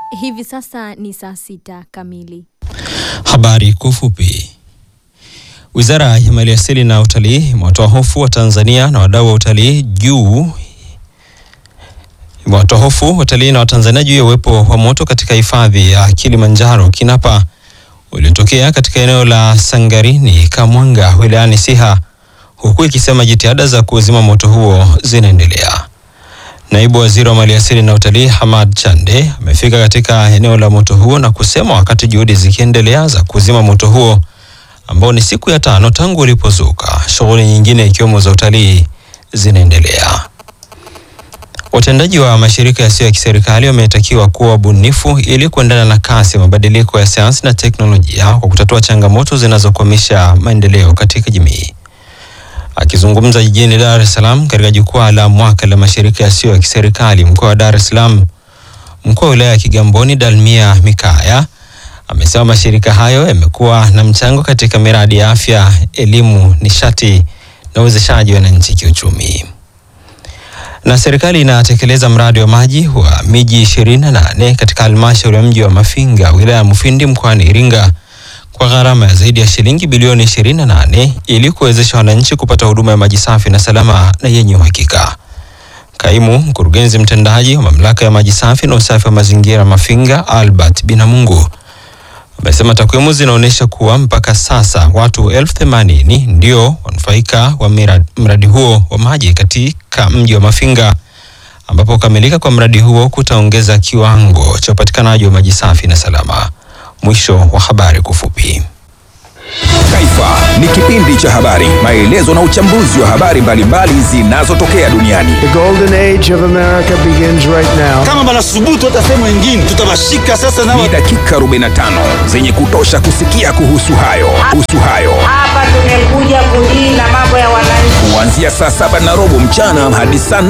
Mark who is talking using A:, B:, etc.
A: Hivi sasa ni saa 6 kamili.
B: Habari kwa ufupi. Wizara ya Maliasili na Utalii imewatoa hofu wa Tanzania na wadau wa utalii juu ya uwepo wa moto katika hifadhi ya Kilimanjaro Kinapa uliotokea katika eneo la Sangarini Kamwanga wilayani Siha, huku ikisema jitihada za kuzima moto huo zinaendelea. Naibu Waziri wa Maliasili na Utalii Hamad Chande amefika katika eneo la moto huo na kusema wakati juhudi zikiendelea za kuzima moto huo ambao ni siku ya 5 tangu ulipozuka, shughuli nyingine ikiwemo za utalii zinaendelea. Watendaji wa mashirika yasiyo ya kiserikali wametakiwa kuwa bunifu ili kuendana na kasi ya mabadiliko ya sayansi na teknolojia kwa kutatua changamoto zinazokwamisha maendeleo katika jamii. Akizungumza jijini Dar es Salaam katika jukwaa la mwaka la mashirika yasiyo ya kiserikali mkoa wa Dar es Salaam, mkuu wa wilaya ya Kigamboni Dalmia Mikaya amesema mashirika hayo yamekuwa na mchango katika miradi ya afya, elimu, nishati na uwezeshaji wa wananchi kiuchumi. Na serikali inatekeleza mradi wa maji wa miji 28 katika halmashauri ya mji wa Mafinga wilaya ya Mufindi mkoani Iringa kwa gharama ya zaidi ya shilingi bilioni 28 ili kuwezesha wananchi kupata huduma ya maji safi na salama na yenye uhakika. Kaimu mkurugenzi mtendaji wa mamlaka ya maji safi na usafi wa mazingira Mafinga Albert Binamungu amesema takwimu zinaonyesha kuwa mpaka sasa watu 80,000 ndio wanufaika wa mradi huo wa maji katika mji wa Mafinga, ambapo kukamilika kwa mradi huo kutaongeza kiwango cha upatikanaji wa maji safi na salama. Mwisho wa habari kufupi.
C: Taifa ni kipindi cha habari, maelezo na uchambuzi wa habari mbalimbali zinazotokea duniani.
D: The golden age of America begins right now.
E: Kama bana subutu utasema wengine tutabashika sasa na
C: ni dakika 45 zenye kutosha kusikia kuhusu hayo.
F: Hapa tumekuja kudili na mambo ya wananchi.
C: Kuanzia saa 7:15 hadi saa